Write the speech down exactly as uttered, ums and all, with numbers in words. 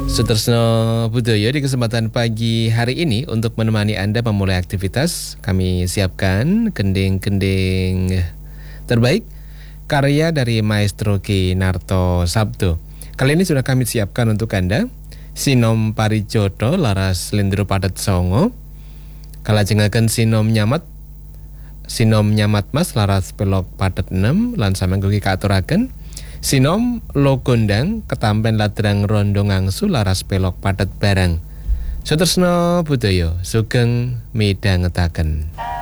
Sutresno Budaya, di kesempatan pagi hari ini untuk menemani Anda memulai aktivitas, kami siapkan kending-kending terbaik karya dari Maestro Ki Narto Sabdo. Kali ini sudah kami siapkan untuk Anda Sinom Parijoto laras Lindro Padet Songo, kalajengaken Sinom Nyamat Sinom Nyamat Mas laras Pelok Padet enam lan sampeyan ugi kaaturaken Sinom Logondang ketampen ladrang rondo ngangsu laras Pelok Padet barang. Sutresno Budaya sugeng midhangetaken.